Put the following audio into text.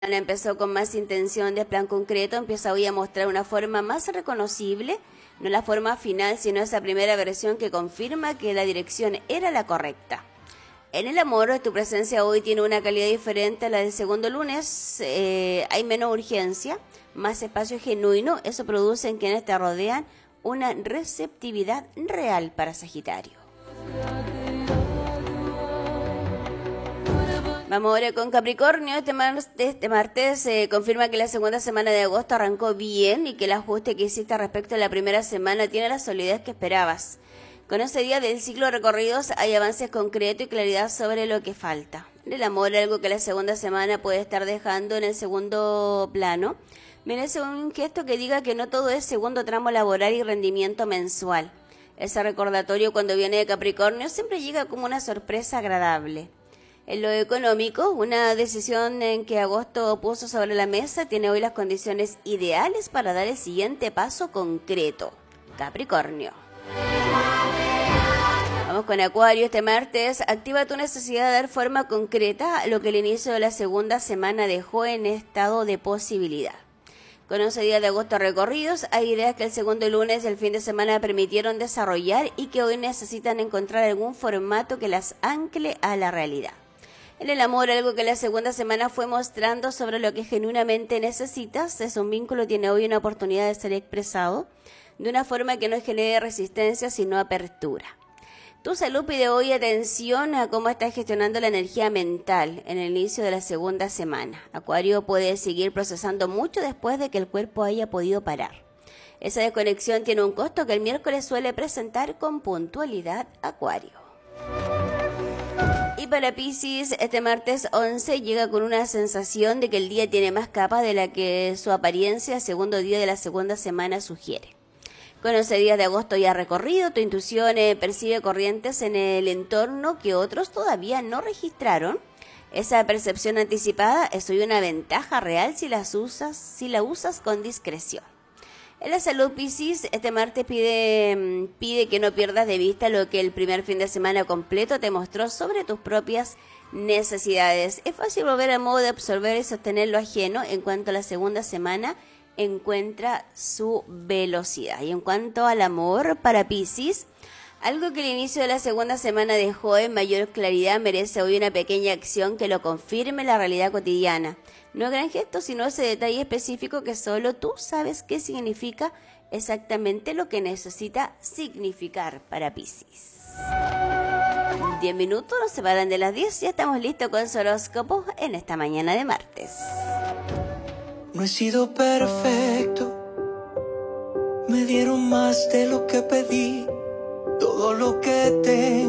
Empezó con más intención de plan concreto, empieza hoy a mostrar una forma más reconocible, no la forma final, sino esa primera versión que confirma que la dirección era la correcta. En el amor, tu presencia hoy tiene una calidad diferente a la del segundo lunes, hay menos urgencia, más espacio genuino, eso produce en quienes te rodean una receptividad real para Sagitario. Vamos ahora con Capricornio. Este martes confirma que la segunda semana de agosto arrancó bien y que el ajuste que hiciste respecto a la primera semana tiene la solidez que esperabas. Con ese día del ciclo de recorridos hay avances concretos y claridad sobre lo que falta. En el amor, algo que la segunda semana puede estar dejando en el segundo plano, merece un gesto que diga que no todo es segundo tramo laboral y rendimiento mensual. Ese recordatorio cuando viene de Capricornio siempre llega como una sorpresa agradable. En lo económico, una decisión en que agosto puso sobre la mesa tiene hoy las condiciones ideales para dar el siguiente paso concreto. Capricornio. Vamos con Acuario. Este martes activa tu necesidad de dar forma concreta a lo que el inicio de la segunda semana dejó en estado de posibilidad. Con 11 días de agosto recorridos, hay ideas que el segundo lunes y el fin de semana permitieron desarrollar y que hoy necesitan encontrar algún formato que las ancle a la realidad. En el amor, algo que la segunda semana fue mostrando sobre lo que genuinamente necesitas, es un vínculo, tiene hoy una oportunidad de ser expresado de una forma que no genere resistencia, sino apertura. Tu salud pide hoy atención a cómo estás gestionando la energía mental en el inicio de la segunda semana. Acuario puede seguir procesando mucho después de que el cuerpo haya podido parar. Esa desconexión tiene un costo que el miércoles suele presentar con puntualidad Acuario. Y para Piscis, este martes 11 llega con una sensación de que el día tiene más capas de la que su apariencia segundo día de la segunda semana sugiere. Con 11 días de agosto ya recorrido, tu intuición percibe corrientes en el entorno que otros todavía no registraron. Esa percepción anticipada es hoy una ventaja real si la usas con discreción. En la salud, Piscis, este martes pide que no pierdas de vista lo que el primer fin de semana completo te mostró sobre tus propias necesidades. Es fácil volver al modo de absorber y sostener lo ajeno en cuanto a la segunda semana encuentra su velocidad. Y en cuanto al amor para Piscis, algo que el inicio de la segunda semana dejó en mayor claridad merece hoy una pequeña acción que lo confirme en la realidad cotidiana. No gran gesto, sino ese detalle específico que solo tú sabes qué significa exactamente lo que necesita significar para Piscis. 10 minutos nos separan de las 10, ya estamos listos con su horóscopo en esta mañana de martes. No he sido perfecto, me dieron más de lo que pedí, todo lo que tengo